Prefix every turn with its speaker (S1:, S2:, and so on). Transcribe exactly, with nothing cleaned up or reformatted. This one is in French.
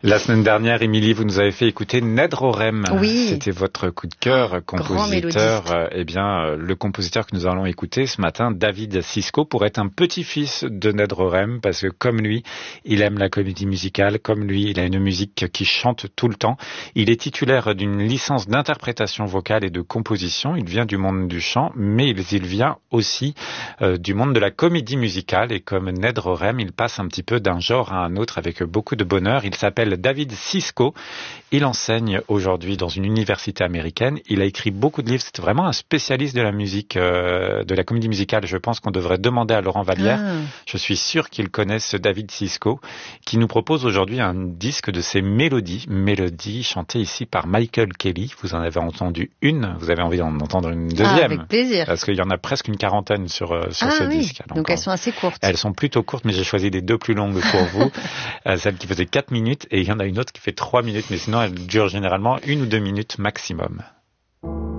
S1: La semaine dernière, Émilie, vous nous avez fait écouter Ned Rorem.
S2: Oui.
S1: C'était votre coup de cœur, compositeur. Eh bien, le compositeur que nous allons écouter ce matin, David Sisko, pourrait être un petit-fils de Ned Rorem, parce que comme lui, il aime la comédie musicale. Comme lui, il a une musique qui chante tout le temps. Il est titulaire d'une licence d'interprétation vocale et de composition. Il vient du monde du chant, mais il vient aussi euh, du monde de la comédie musicale. Et comme Ned Rorem, il passe un petit peu d'un genre à un autre avec beaucoup de bonheur. Il s'appelle David Sisko. Il enseigne aujourd'hui dans une université américaine. Il a écrit beaucoup de livres. C'est vraiment un spécialiste de la musique, euh, de la comédie musicale. Je pense qu'on devrait demander à Laurent Vallière. Ah. Je suis sûr qu'il connaît ce David Sisko, qui nous propose aujourd'hui un disque de ses mélodies. Mélodies chantées ici par Michael Kelly. Vous en avez entendu une. Vous avez envie d'en entendre une deuxième. Ah,
S2: avec plaisir.
S1: Parce qu'il y en a presque une quarantaine sur, euh, sur
S2: ah,
S1: ce
S2: oui.
S1: disque.
S2: Donc, Donc elles sont assez courtes.
S1: Elles sont plutôt courtes, mais j'ai choisi les deux plus longues pour vous. euh, celle qui faisait quatre minutes et il y en a une autre qui fait trois minutes, mais sinon elle dure généralement une ou deux minutes maximum.